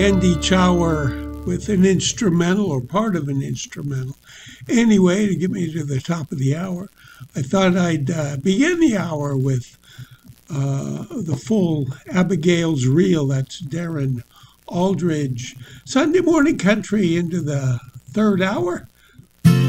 end each hour with an instrumental or part of an instrumental. Anyway, to get me to the top of the hour, I thought I'd begin the hour with the full Abigail's Reel. That's Darren Aldridge. Sunday Morning Country into the third hour.